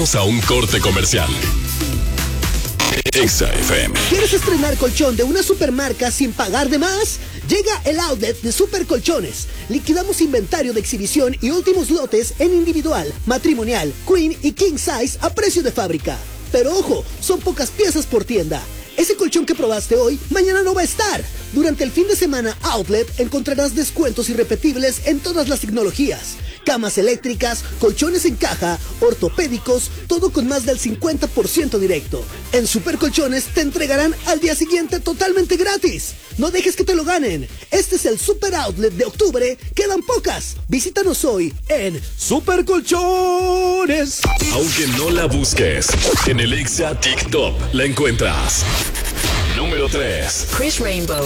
A un corte comercial. Exa FM. ¿Quieres estrenar colchón de una supermarca sin pagar de más? Llega el outlet de Super Colchones. Liquidamos inventario de exhibición y últimos lotes en individual, matrimonial, queen y king size a precio de fábrica. Pero ojo, son pocas piezas por tienda. Ese colchón que probaste hoy, mañana no va a estar. Durante el fin de semana Outlet encontrarás descuentos irrepetibles en todas las tecnologías. Camas eléctricas, colchones en caja, ortopédicos, todo con más del 50% directo. En Super Colchones te entregarán al día siguiente totalmente gratis. No dejes que te lo ganen. Este es el Super Outlet de octubre. Quedan pocas. Visítanos hoy en Super Colchones. Aunque no la busques, en el Exa TikTok la encuentras. Número 3. Chris Rainbow.